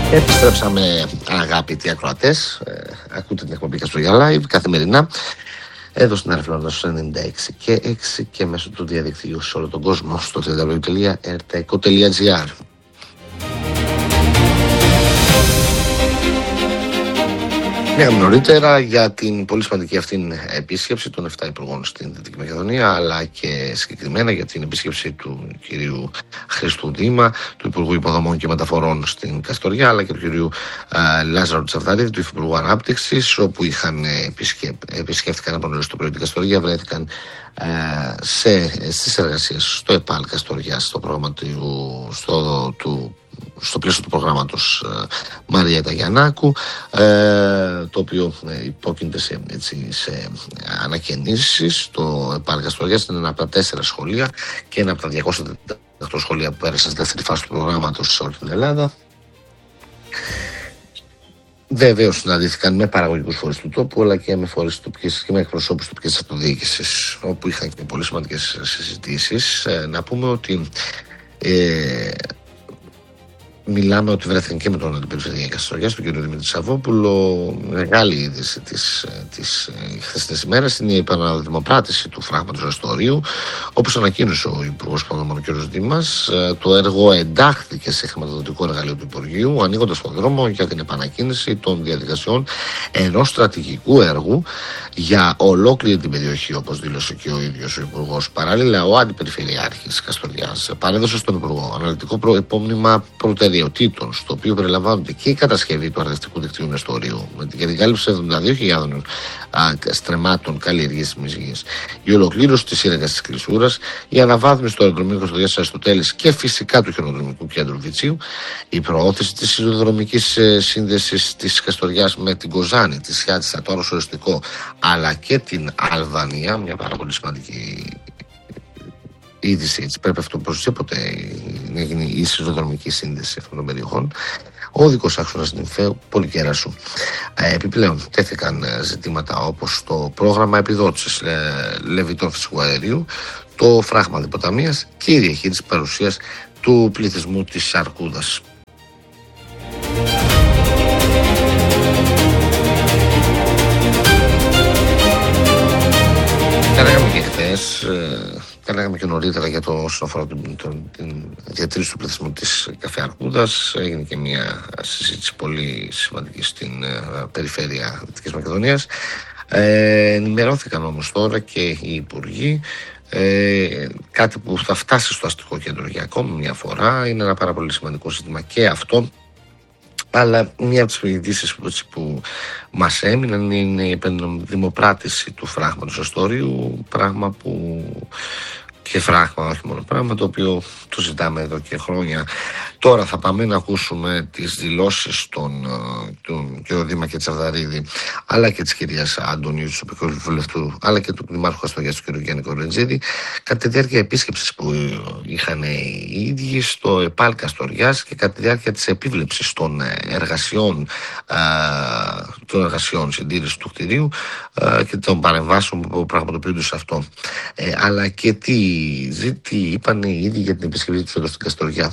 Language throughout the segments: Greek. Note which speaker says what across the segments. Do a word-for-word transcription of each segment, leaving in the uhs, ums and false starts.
Speaker 1: Επιστρέψαμε, αγαπητοί ακροατές. Ε, ακούτε την εκπομπή Καστοριά Live καθημερινά εδώ στην Αρφλώνα στους ενενήντα έξι και έξι και μέσω του διαδικτύου σε όλο τον κόσμο στο double-u double-u double-u τελεία ερ τι εκο τελεία τζι άρ. Λέγαμε νωρίτερα για την πολύ σημαντική αυτή επίσκεψη των επτά υπουργών στην Δυτική Μακεδονία, αλλά και συγκεκριμένα για την επίσκεψη του κυρίου Χρήστου Δήμα, του Υπουργού Υποδομών και Μεταφορών στην Καστοριά, αλλά και του κυρίου α, Λάζαρου Τσαφταρίδη, του Υφυπουργού Ανάπτυξης, όπου είχαν επισκε... επισκέφθηκαν από νωρίς το πρωί την Καστοριά, βρέθηκαν σε, στις εργασίες στο ΕΠΑΛ Καστοριά, στο πρόγραμμα του, στο, του στο πλαίσιο του προγράμματος ε, Μαριέτα Γιαννάκου, ε, το οποίο ε, υπόκεινται σε, έτσι, σε ανακαινήσεις. Το ΕΠΑΛ Καστοριάς είναι ένα από τα τέσσερα σχολεία και ένα από τα διακόσια τριάντα οκτώ σχολεία που πέρασαν στη δεύτερη φάση του προγράμματος σε όλη την Ελλάδα. Βεβαίως συναντήθηκαν με παραγωγικούς φορείς του τόπου, αλλά και με φορείς τοπικής και με εκπροσώπους τοπικής αυτοδιοίκησης, όπου είχαν και πολύ σημαντικές συζητήσεις. Ε, να πούμε ότι ε, μιλάμε ότι βρέθηκαν και με τον Αντιπεριφερειακή Καστοριάς, τον κύριο Δημήτρη Σαββόπουλο. Μεγάλη είδηση της, της χθεσινής ημέρας είναι η επαναδημοπράτηση του φράγματος Αστορίου. Όπως ανακοίνωσε ο Υπουργός Υποδομών, ο κ. Δήμας, το έργο εντάχθηκε σε χρηματοδοτικό εργαλείο του Υπουργείου, ανοίγοντας τον δρόμο για την επανακίνηση των διαδικασιών ενός στρατηγικού έργου για ολόκληρη την περιοχή, όπως δήλωσε και ο ίδιος ο Υπουργός. Παράλληλα, ο Αντιπεριφερειάρχης Καστοριάς παρέδωσε στον Υπουργό αναλυτικό υπόμνημα προτεραιοτήτων, στο οποίο περιλαμβάνονται και η κατασκευή του αρδευτικού δικτύου Νεστορίου για την κάλυψη εβδομήντα δύο χιλιάδες στρεμμάτων καλλιεργήσιμης γης, η ολοκλήρωση της σύραγγας της Κλεισούρας, η αναβάθμιση του αεροδρομίου Καστοριάς Αριστοτέλης και φυσικά του χιονοδρομικού κέντρου Βιτσίου, η προώθηση της σιδηροδρομικής σύνδεσης της Καστοριάς με την Κοζάνη, τη Σιάτισσα, το Άρος Οριστικό, αλλά και την Αλβανία, μια πάρα πολύ σημαντική είδηση, έτσι πρέπει αυτό οπωσδήποτε να γίνει η σιδηροδρομική σύνδεση αυτών των περιοχών. Ο οδικός άξονας Νυμφαίου Πολυκέρασου. Ε, επιπλέον τέθηκαν ζητήματα όπως το πρόγραμμα επιδότησης ε, λεβητών φυσικού αερίου, το φράγμα διποταμίας και η διαχείριση παρουσίας του πληθυσμού της Αρκούδας. Τα λέγαμε και χθες, τα λέγαμε και νωρίτερα για το όσον αφορά την, την, την διατήρηση του πληθυσμού της Καφέ Αρκούδας. Έγινε και μια συζήτηση πολύ σημαντική στην ε, περιφέρεια Δυτικής Μακεδονίας. Ε, ενημερώθηκαν όμως τώρα και οι υπουργοί. Ε, κάτι που θα φτάσει στο αστικό κέντρο για ακόμη μια φορά. Είναι ένα πάρα πολύ σημαντικό ζήτημα και αυτό. Αλλά μια από τις ειδήσεις που, που μας έμειναν είναι η δημοπράτηση του φράγματος Αστορίου, πράγμα που και φράγμα, όχι μόνο πράγμα, το οποίο το ζητάμε εδώ και χρόνια. Τώρα θα πάμε να ακούσουμε τις δηλώσεις των, του κ. Δήμα και Τσαβδαρίδη, αλλά και της κυρίας Αντωνίου, του τοπικού βουλευτού, αλλά και του Δημάρχου Καστοριάς, του κ. Γιάννη Κορεντζίδη, κατά τη διάρκεια επίσκεψης που είχαν οι ίδιοι στο ΕΠΑΛ Καστοριάς και κατά τη διάρκεια της επίβλεψης των εργασιών, α, των εργασιών συντήρησης του κτηρίου α, και των παρεμβάσεων που πραγματοποιούνται σε αυτό. Ε, αλλά και τι, τι είπαν οι ίδιοι για την επισκευή του στην Καστοριά.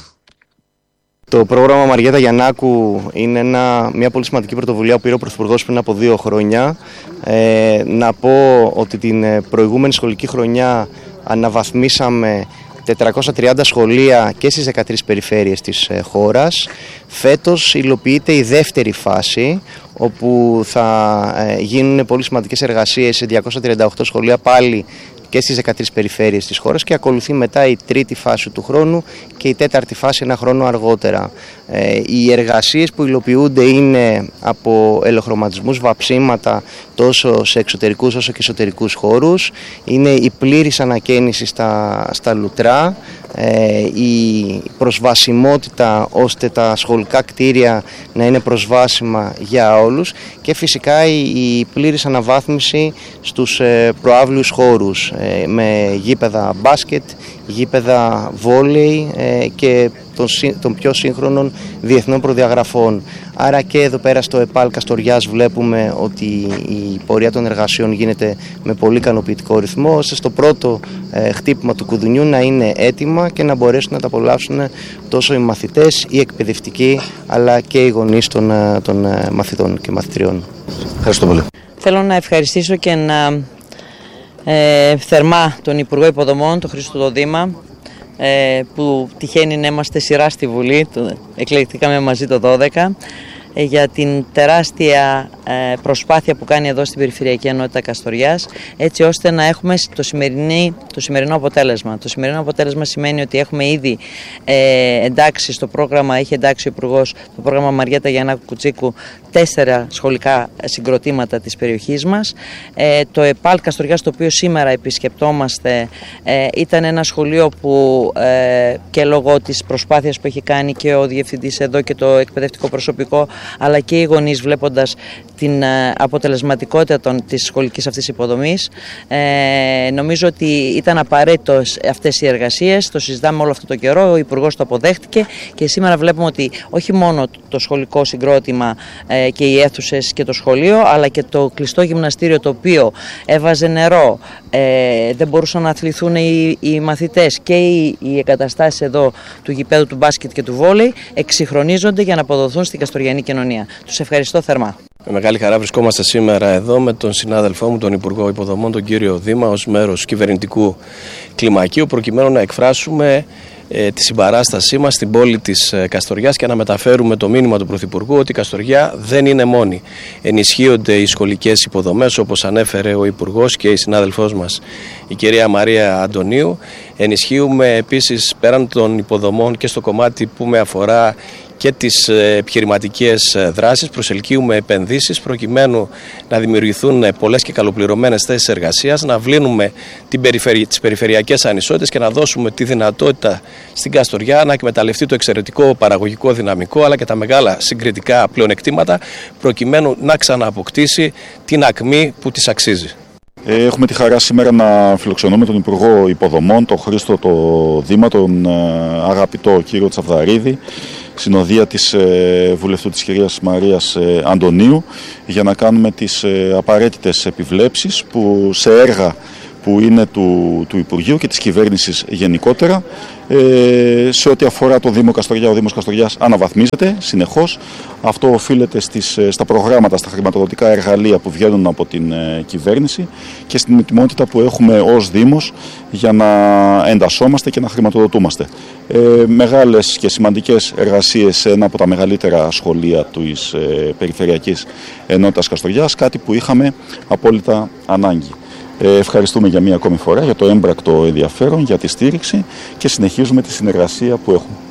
Speaker 2: Το πρόγραμμα Μαριέτα Γιαννάκου είναι ένα, μια πολύ σημαντική πρωτοβουλία που πήρε ο Πρωθυπουργός πριν από δύο χρόνια. Ε, να πω ότι την προηγούμενη σχολική χρονιά αναβαθμίσαμε τετρακόσια τριάντα σχολεία και στις δεκατρείς περιφέρειες της χώρας. Φέτος υλοποιείται η δεύτερη φάση, όπου θα γίνουν πολύ σημαντικές εργασίες σε διακόσια τριάντα οκτώ σχολεία πάλι και στις δεκατρείς περιφέρειες της χώρας και ακολουθεί μετά η τρίτη φάση του χρόνου και η τέταρτη φάση ένα χρόνο αργότερα. Ε, οι εργασίες που υλοποιούνται είναι από ελοχρωματισμούς, βαψίματα τόσο σε εξωτερικούς όσο και εσωτερικούς χώρους. Είναι η πλήρης ανακαίνιση στα, στα λουτρά, ε, η προσβασιμότητα ώστε τα σχολικά κτίρια να είναι προσβάσιμα για όλους και φυσικά η, η πλήρης αναβάθμιση στους ε, προαύλιους χώρους ε, με γήπεδα μπάσκετ γήπεδα βόλεϊ και των, των πιο σύγχρονων διεθνών προδιαγραφών. Άρα και εδώ πέρα στο ΕΠΑΛ Καστοριάς βλέπουμε ότι η πορεία των εργασιών γίνεται με πολύ ικανοποιητικό ρυθμό, ώστε στο πρώτο ε, χτύπημα του κουδουνιού να είναι έτοιμα και να μπορέσουν να τα απολαύσουν τόσο οι μαθητές, οι εκπαιδευτικοί, αλλά και οι γονείς των, των μαθητών και μαθητριών.
Speaker 1: Ευχαριστώ πολύ.
Speaker 3: Θέλω να ευχαριστήσω και να ε, θερμά τον Υπουργό Υποδομών, τον Χρήστο το Δήμα, ε, που τυχαίνει να είμαστε σειρά στη Βουλή, εκλεγήκαμε μαζί το δώδεκα, ε, για την τεράστια ε, προσπάθεια που κάνει εδώ στην Περιφερειακή Ενότητα Καστοριάς, έτσι ώστε να έχουμε το, σημερινή, το σημερινό αποτέλεσμα. Το σημερινό αποτέλεσμα σημαίνει ότι έχουμε ήδη ε, εντάξει στο πρόγραμμα, είχε εντάξει ο Υπουργός, το πρόγραμμα Μαριέτα Γιαννάκου Κουτσίκου, τέσσερα σχολικά συγκροτήματα της περιοχής μας. Ε, το ΕΠΑΛ Καστοριάς, το οποίο σήμερα επισκεπτόμαστε, ε, ήταν ένα σχολείο που ε, και λόγω της προσπάθειας που έχει κάνει και ο διευθυντής εδώ και το εκπαιδευτικό προσωπικό, αλλά και οι γονείς, βλέποντας την ε, αποτελεσματικότητα των, της σχολικής αυτής υποδομής, ε, νομίζω ότι ήταν απαραίτητος αυτές οι εργασίες. Το συζητάμε όλο αυτό το καιρό, ο Υπουργός το αποδέχτηκε και σήμερα βλέπουμε ότι όχι μόνο το σχολικό συγκρότημα ε, και οι αίθουσες και το σχολείο, αλλά και το κλειστό γυμναστήριο, το οποίο έβαζε νερό, ε, δεν μπορούσαν να αθληθούν οι, οι μαθητές, και οι, οι εγκαταστάσεις εδώ του γηπέδου του μπάσκετ και του βόλεϊ εξυγχρονίζονται για να αποδοθούν στην καστοριανή κοινωνία. Τους ευχαριστώ θερμά.
Speaker 4: Με μεγάλη χαρά βρισκόμαστε σήμερα εδώ με τον συνάδελφό μου, τον Υπουργό Υποδομών, τον κύριο Δήμα, ως μέρος κυβερνητικού κλιμακίου, προκειμένου να εκφράσουμε ε, τη συμπαράστασή μας στην πόλη της ε, Καστοριάς και να μεταφέρουμε το μήνυμα του Πρωθυπουργού ότι η Καστοριά δεν είναι μόνη. Ενισχύονται οι σχολικές υποδομές, όπως ανέφερε ο Υπουργός και η συνάδελφός μας, η κυρία Μαρία Αντωνίου. Ενισχύουμε επίσης πέραν των υποδομών και στο κομμάτι που με αφορά και τις επιχειρηματικές δράσεις, προσελκύουμε επενδύσεις προκειμένου να δημιουργηθούν πολλές και καλοπληρωμένες θέσεις εργασίας, να βλύνουμε την περιφερει... τις περιφερειακές ανισότητες και να δώσουμε τη δυνατότητα στην Καστοριά να εκμεταλλευτεί το εξαιρετικό παραγωγικό δυναμικό αλλά και τα μεγάλα συγκριτικά πλεονεκτήματα προκειμένου να ξανααποκτήσει την ακμή που της αξίζει.
Speaker 5: Έχουμε τη χαρά σήμερα να φιλοξενούμε τον Υπουργό Υποδομών, τον Χρήστο το Δήμα, τον αγαπητό κύριο Τσαβδαρίδη, συνοδεία της βουλευτού της κυρίας Μαρίας Αντωνίου, για να κάνουμε τις απαραίτητες επιβλέψεις που σε έργα που είναι του, του Υπουργείου και της κυβέρνησης γενικότερα. Ε, σε ό,τι αφορά το Δήμο Καστοριά, ο Δήμος Καστοριάς αναβαθμίζεται συνεχώς. Αυτό οφείλεται στις, στα προγράμματα, στα χρηματοδοτικά εργαλεία που βγαίνουν από την ε, κυβέρνηση και στην ετοιμότητα που έχουμε ως Δήμος για να εντασσόμαστε και να χρηματοδοτούμαστε. Ε, μεγάλες και σημαντικές εργασίες σε ένα από τα μεγαλύτερα σχολεία της ε, Περιφερειακής Ενότητας Καστοριάς, κάτι που είχαμε απόλυτα ανάγκη. Ε, ευχαριστούμε για μία ακόμη φορά για το έμπρακτο ενδιαφέρον, για τη στήριξη και συνεχίζουμε τη συνεργασία που έχουμε.